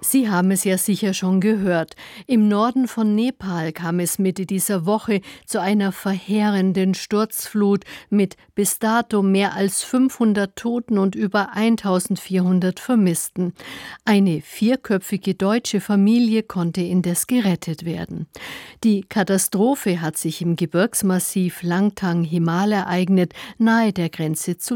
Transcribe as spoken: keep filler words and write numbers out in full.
Sie haben es ja sicher schon gehört. Im Norden von Nepal kam es Mitte dieser Woche zu einer verheerenden Sturzflut mit bis dato mehr als fünfhundert Toten und über eintausendvierhundert Vermissten. Eine vierköpfige deutsche Familie konnte indes gerettet werden. Die Katastrophe hat sich im Gebirgsmassiv Langtang Himal ereignet, nahe der Grenze zu